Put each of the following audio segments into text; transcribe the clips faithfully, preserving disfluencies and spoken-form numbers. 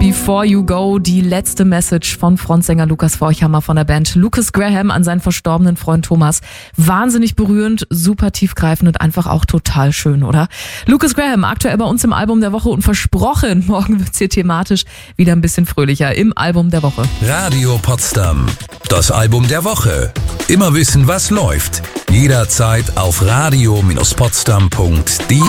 Before You Go, die letzte Message von Frontsänger Lukas Forchhammer von der Band Lucas Graham an seinen verstorbenen Freund Thomas. Wahnsinnig berührend, super tiefgreifend und einfach auch total schön, oder? Lucas Graham, aktuell bei uns im Album der Woche und versprochen, morgen wird's hier thematisch wieder ein bisschen fröhlicher im Album der Woche. Radio Potsdam, das Album der Woche. Immer wissen, was läuft. Jederzeit auf radio Bindestrich potsdam Punkt de.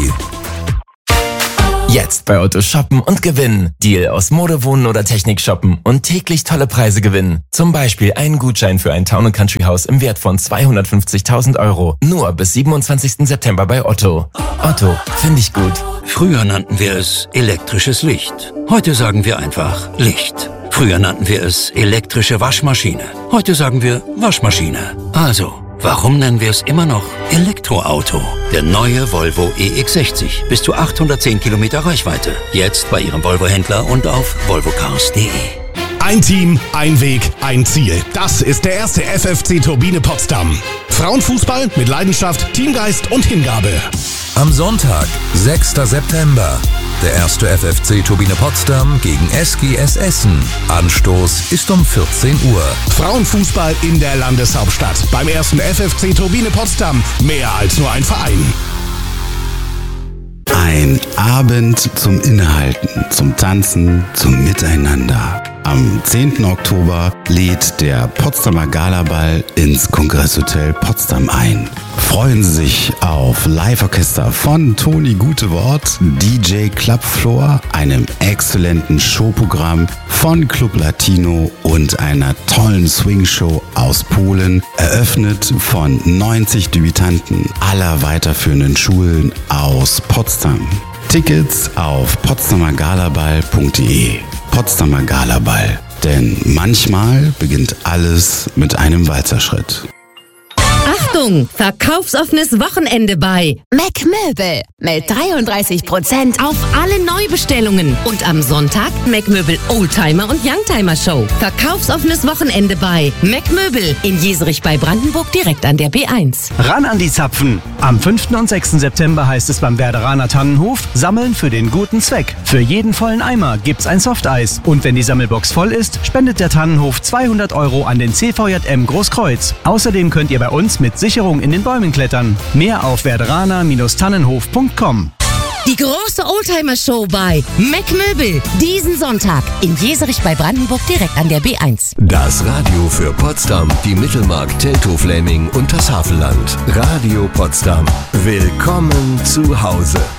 Jetzt bei Otto shoppen und gewinnen. Deal aus Mode, Wohnen oder Technik shoppen und täglich tolle Preise gewinnen. Zum Beispiel einen Gutschein für ein Town and Country Haus im Wert von zweihundertfünfzigtausend Euro. Nur bis siebenundzwanzigsten September bei Otto. Otto, finde ich gut. Früher nannten wir es elektrisches Licht. Heute sagen wir einfach Licht. Früher nannten wir es elektrische Waschmaschine. Heute sagen wir Waschmaschine. Also, warum nennen wir es immer noch Elektroauto? Der neue Volvo E X sechzig. Bis zu achthundertzehn Kilometer Reichweite. Jetzt bei Ihrem Volvo-Händler und auf volvo cars punkt de. Ein Team, ein Weg, ein Ziel. Das ist der erste F F C Turbine Potsdam. Frauenfußball mit Leidenschaft, Teamgeist und Hingabe. Am Sonntag, sechster September. Der erste F F C Turbine Potsdam gegen S G S Essen. Anstoß ist um vierzehn Uhr. Frauenfußball in der Landeshauptstadt. Beim ersten F F C Turbine Potsdam. Mehr als nur ein Verein. Ein Abend zum Innehalten, zum Tanzen, zum Miteinander. Am zehnten Oktober lädt der Potsdamer Galaball ins Kongresshotel Potsdam ein. Freuen Sie sich auf Live-Orchester von Toni Gutewort, D J Club Floor, einem exzellenten Showprogramm von Club Latino und einer tollen Swing-Show aus Polen, eröffnet von neunzig Debütanten aller weiterführenden Schulen aus Potsdam. Tickets auf potsdamer galaball punkt de. Potsdamer Galaball, denn manchmal beginnt alles mit einem Walzerschritt. Achtung! Verkaufsoffenes Wochenende bei Mac Möbel mit dreiunddreißig Prozent auf alle Neubestellungen. Und am Sonntag Mac Möbel Oldtimer und Youngtimer Show. Verkaufsoffenes Wochenende bei Mac Möbel in Jeserich bei Brandenburg direkt an der B eins. Ran an die Zapfen! Am fünften und sechsten September heißt es beim Werderaner Tannenhof Sammeln für den guten Zweck. Für jeden vollen Eimer gibt's ein Softeis. Und wenn die Sammelbox voll ist, spendet der Tannenhof zweihundert Euro an den C V J M Großkreuz. Außerdem könnt ihr bei uns mit Sicherung in den Bäumen klettern. Mehr auf werderaner Bindestrich tannenhof punkt com. Die große Oldtimer-Show bei Mac Möbel. Diesen Sonntag in Jeserich bei Brandenburg direkt an der B eins. Das Radio für Potsdam, die Mittelmark, Teltow-Fläming und das Havelland. Radio Potsdam. Willkommen zu Hause.